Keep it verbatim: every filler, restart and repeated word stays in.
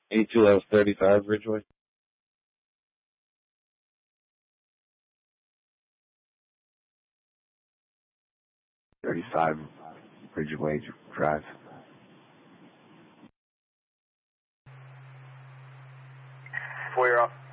eighty-two, that was thirty-five, Ridgeway. thirty-five, Ridgeway Drive. Four, you're off.